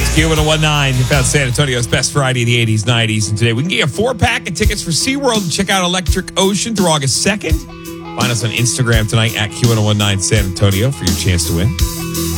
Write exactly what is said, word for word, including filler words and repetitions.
Q one oh one nine. You found San Antonio's best variety of the eighties, nineties, and today we can get you a four-pack of tickets for SeaWorld and check out Electric Ocean through August second. Find us on Instagram tonight at Q one oh one nine San Antonio for your chance to win.